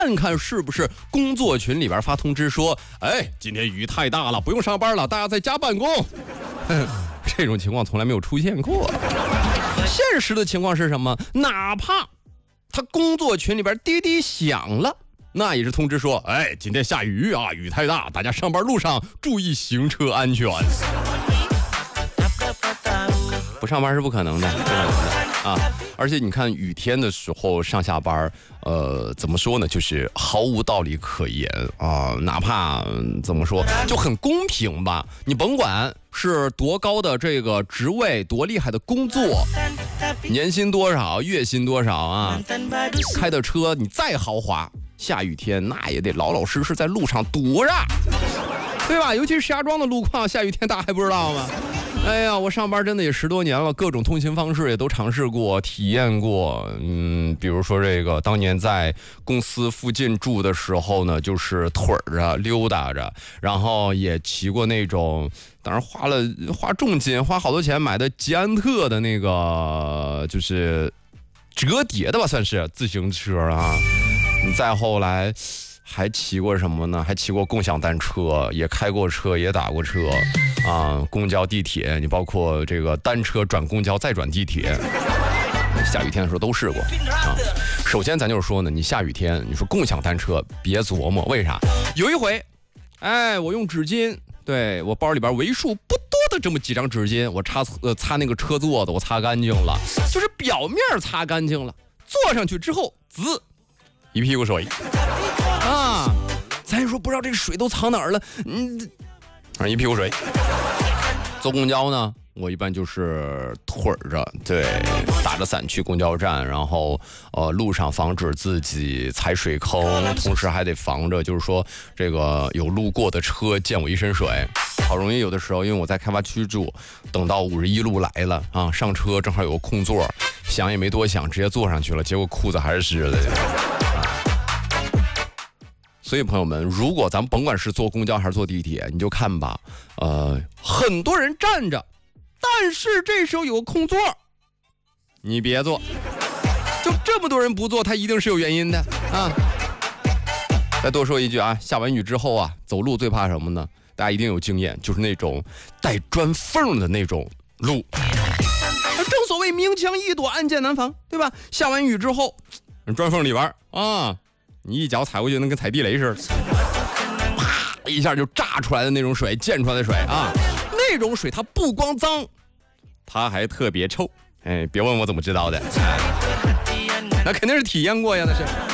看看是不是工作群里边发通知说，哎，今天雨太大了，不用上班了，大家在家办公。这种情况从来没有出现过。现实的情况是什么？哪怕他工作群里边滴滴响了，那也是通知说，哎，今天下雨啊，雨太大，大家上班路上注意行车安全。不上班是不可能的，啊！而且你看雨天的时候上下班，怎么说呢，就是毫无道理可言啊！哪怕怎么说，就很公平吧。你甭管是多高的这个职位，多厉害的工作，年薪多少，月薪多少啊？开的车你再豪华，下雨天那也得老老实实在路上堵着，对吧？尤其是石家庄的路况，下雨天大家还不知道吗？哎呀，我上班真的也10多年了，各种通行方式也都尝试过、体验过。比如说这个当年在公司附近住的时候呢，就是腿着溜达着，然后也骑过那种，当然花重金、花好多钱买的捷安特的那个，就是折叠的吧，算是自行车啊。再后来还骑过什么呢？还骑过共享单车，也开过车，也打过车啊，公交、地铁，你包括这个单车转公交再转地铁，下雨天的时候都试过啊。首先咱就是说呢，你下雨天，你说共享单车别琢磨，为啥？有一回，哎，我用纸巾，对，我包里边为数不多的这么几张纸巾，我擦那个车座子，我擦干净了，就是表面擦干净了，坐上去之后，一屁股水啊！咱说不知道这个水都藏哪儿了，一屁股水。坐公交呢，我一般就是腿着，对，打着伞去公交站，然后路上防止自己踩水坑，同时还得防着，就是说这个有路过的车溅我一身水。好容易有的时候，因为我在开发区住，等到51路来了啊，上车正好有个空座，想也没多想，直接坐上去了，结果裤子还是湿的。所以朋友们，如果咱们甭管是坐公交还是坐地铁，你就看吧，很多人站着，但是这时候有个空座，你别坐，就这么多人不坐，他一定是有原因的啊。再多说一句啊，下完雨之后啊，走路最怕什么呢？大家一定有经验，就是那种带砖缝的那种路。正所谓明枪易躲，暗箭难防，对吧？下完雨之后，砖缝里边啊，你一脚踩过去能跟踩地雷似的，啪一下就炸出来的那种水，溅出来的水啊，那种水它不光脏，它还特别臭。哎，别问我怎么知道的，那肯定是体验过呀，那是。